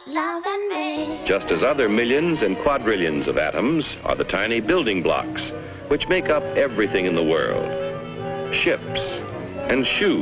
loving me. Just as other millions and quadrillions of atoms are the tiny building blocks which make up everything in the world. Ships and shoes.